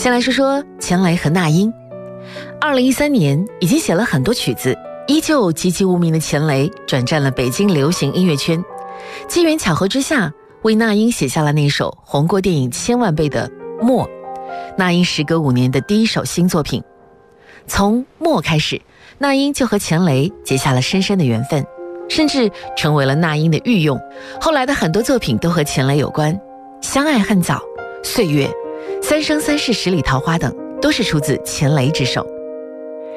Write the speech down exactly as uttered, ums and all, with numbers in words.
先来说说钱雷和那英。二零一三年已经写了很多曲子，依旧籍籍无名的钱雷转战了北京流行音乐圈，机缘巧合之下为那英写下了那首红过电影千万倍的《默》，那英时隔五年的第一首新作品。从《默》开始，那英就和钱雷结下了深深的缘分，甚至成为了那英的御用。后来的很多作品都和钱雷有关，相爱恨早、岁月、三生三世十里桃花等都是出自钱雷之手。